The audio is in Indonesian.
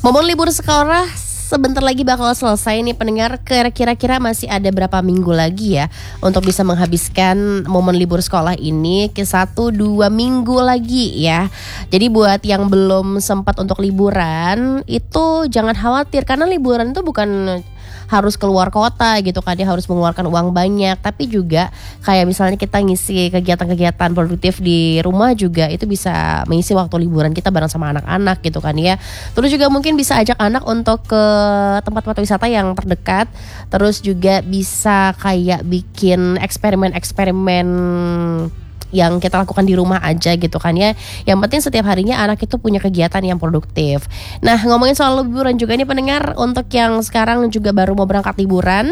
Momen libur sekolah sebentar lagi bakal selesai nih pendengar. Kira-kira masih ada berapa minggu lagi ya untuk bisa menghabiskan momen libur sekolah ini? 1-2 minggu lagi ya. Jadi buat yang belum sempat untuk liburan itu jangan khawatir, karena liburan itu bukan harus keluar kota gitu kan, dia harus mengeluarkan uang banyak, tapi juga kayak misalnya kita ngisi kegiatan-kegiatan produktif di rumah juga itu bisa mengisi waktu liburan kita bareng sama anak-anak gitu kan ya. Terus juga mungkin bisa ajak anak untuk ke tempat-tempat wisata yang terdekat, terus juga bisa kayak bikin eksperimen-eksperimen yang kita lakukan di rumah aja gitu kan ya. Yang penting setiap harinya anak itu punya kegiatan yang produktif. Nah, ngomongin soal liburan juga nih pendengar, untuk yang sekarang juga baru mau berangkat liburan,